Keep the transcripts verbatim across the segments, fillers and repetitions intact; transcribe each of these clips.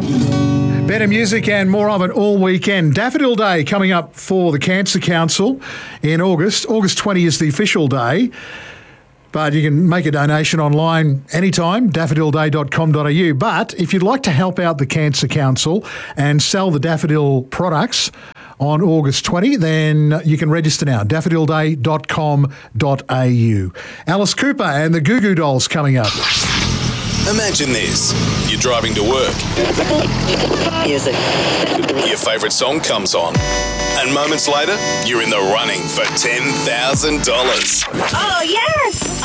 Better music and more of it all weekend. Daffodil Day coming up for the Cancer Council in August. August twentieth is the official day, but you can make a donation online anytime, daffodil day dot com dot a u. But if you'd like to help out the Cancer Council and sell the Daffodil products on August twentieth, then you can register now, daffodil day dot com dot a u. Alice Cooper and the Goo Goo Dolls coming up. Imagine this. You're driving to work. Music. Your favourite song comes on. And moments later, you're in the running for ten thousand dollars. Oh, yes!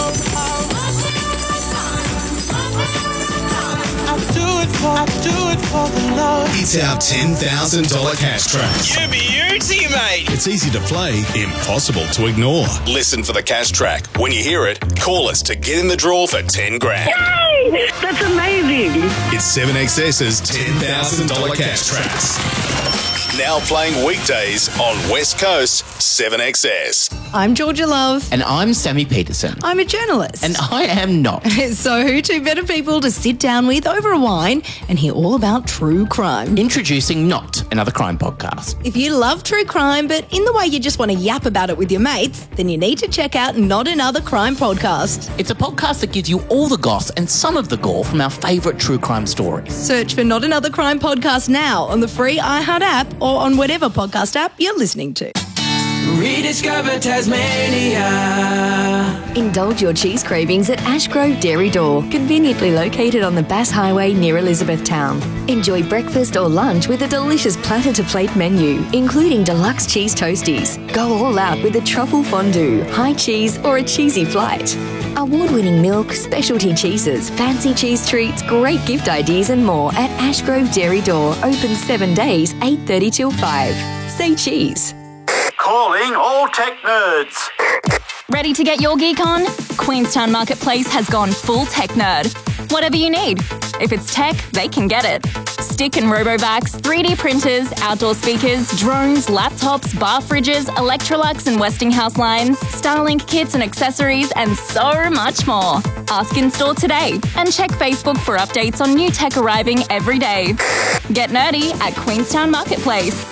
I do it for, I do it for the love. It's our ten thousand dollars cash track. You beauty, mate. It's easy to play, impossible to ignore. Listen for the cash track. When you hear it, call us to get in the draw for ten grand. Yay! That's amazing. It's seven X S's ten thousand dollars cash tracks. Now playing weekdays on West Coast seven X S. I'm Georgia Love. And I'm Sammy Peterson. I'm a journalist. And I am not. So who two better people to sit down with over a wine and hear all about true crime? Introducing Not, another crime podcast. If you love true crime, but in the way you just want to yap about it with your mates, then you need to check out Not Another Crime Podcast. It's a podcast that gives you all the goss and some of the gore from our favourite true crime stories. Search for Not Another Crime Podcast now on the free iHeart app or on whatever podcast app you're listening to. Rediscover Tasmania. Indulge your cheese cravings at Ashgrove Dairy Door, conveniently located on the Bass Highway near Elizabethtown. Enjoy breakfast or lunch with a delicious platter-to-plate menu, including deluxe cheese toasties. Go all out with a truffle fondue, high cheese or a cheesy flight. Award-winning milk, specialty cheeses, fancy cheese treats, great gift ideas and more at Ashgrove Dairy Door, open seven days, eight thirty till five. Say cheese. Calling all tech nerds. Ready to get your geek on? Queenstown Marketplace has gone full tech nerd. Whatever you need. If it's tech, they can get it. Stick and robovacs, three D printers, outdoor speakers, drones, laptops, bar fridges, Electrolux and Westinghouse lines, Starlink kits and accessories, and so much more. Ask in store today and check Facebook for updates on new tech arriving every day. Get nerdy at Queenstown Marketplace.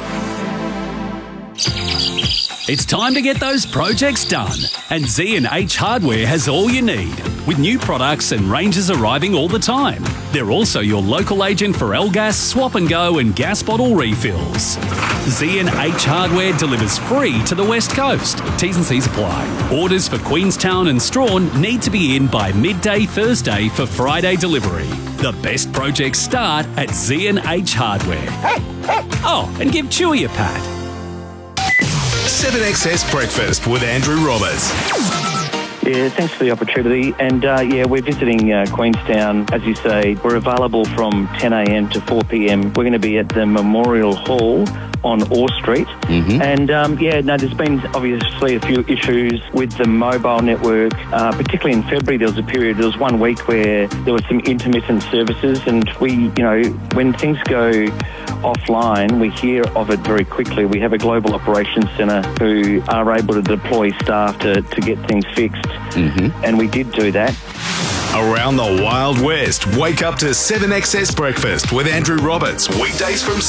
It's time to get those projects done, and Z and H Hardware has all you need, with new products and ranges arriving all the time. They're also your local agent for L-Gas, Swap and Go and gas bottle refills. Z and H Hardware delivers free to the West Coast. T's and C's apply. Orders for Queenstown and Strawn need to be in by midday Thursday for Friday delivery. The best projects start at Z and H Hardware. Oh, and give Chewy a pat. seven X S Breakfast with Andrew Roberts. Yeah, thanks for the opportunity. And uh, yeah, we're visiting uh, Queenstown. As you say, we're available from ten a.m. to four p.m. We're going to be at the Memorial Hall on Orr Street. Mm-hmm. And um, yeah, no, there's been obviously a few issues with the mobile network, uh, particularly in February. There was a period, there was one week where there was some intermittent services, and we, you know, when things go offline, we hear of it very quickly. We have a global operations centre who are able to deploy staff to, to get things fixed. Mm-hmm. And we did do that. Around the Wild West, wake up to seven X S Breakfast with Andrew Roberts, weekdays from